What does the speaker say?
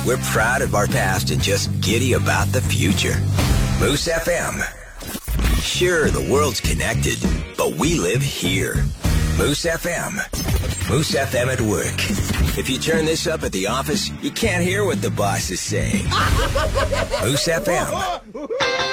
We're proud of our past and just giddy about the future. Moose FM. Sure, the world's connected, but we live here. Moose FM. Moose FM at work. If you turn this up at the office, you can't hear what the boss is saying. Moose FM.